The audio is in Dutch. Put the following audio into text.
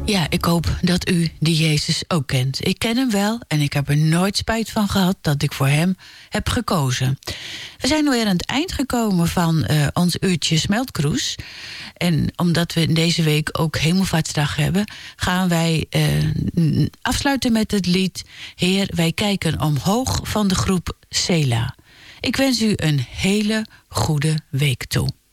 Ja, ik hoop dat u die Jezus ook kent. Ik ken hem wel en ik heb er nooit spijt van gehad dat ik voor hem heb gekozen. We zijn alweer aan het eind gekomen van ons uurtje Smeltkroes. En omdat we deze week ook Hemelvaartsdag hebben, gaan wij afsluiten met het lied Heer, wij kijken omhoog van de groep Sela. Ik wens u een hele goede week toe.